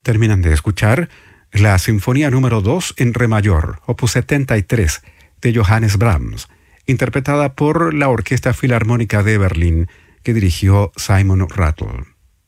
Terminan de escuchar la Sinfonía número 2 en Re mayor, opus 73, de Johannes Brahms, interpretada por la Orquesta Filarmónica de Berlín, que dirigió Simon Rattle.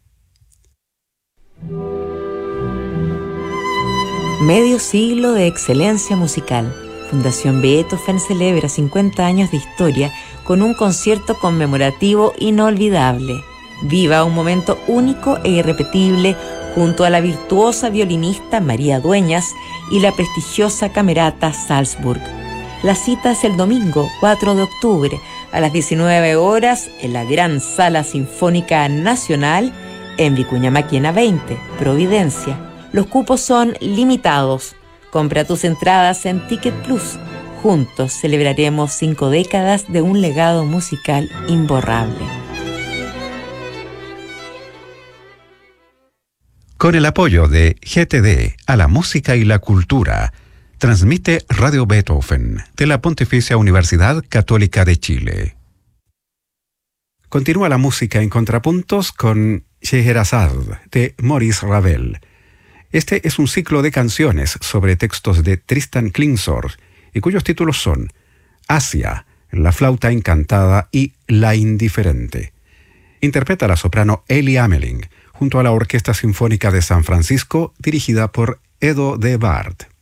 Medio siglo de excelencia musical. Fundación Beethoven celebra 50 años de historia con un concierto conmemorativo inolvidable. Viva un momento único e irrepetible junto a la virtuosa violinista María Dueñas y la prestigiosa Camerata Salzburg. La cita es el domingo 4 de octubre a las 19 horas en la Gran Sala Sinfónica Nacional en Vicuña Maquena 20, Providencia. Los cupos son limitados. Compra tus entradas en Ticket Plus. Juntos celebraremos 5 décadas de un legado musical imborrable. Con el apoyo de GTD a la música y la cultura, transmite Radio Beethoven de la Pontificia Universidad Católica de Chile. Continúa la música en contrapuntos con Scheherazade de Maurice Ravel. Este es un ciclo de canciones sobre textos de Tristan Klingsor y cuyos títulos son Asia, La flauta encantada y La indiferente. Interpreta la soprano Ellie Ameling junto a la Orquesta Sinfónica de San Francisco dirigida por Edo de Bard.